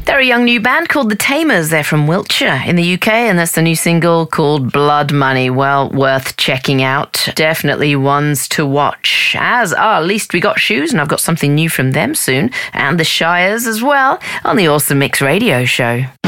They're a young new band called The Tamers. They're from Wiltshire in the UK, and that's the new single called Blood Money. Well, worth checking out. Definitely ones to watch. As are Least We Got Shoes, and I've got something new from them soon, and The Shires as well, on the Awesome Mix Radio Show.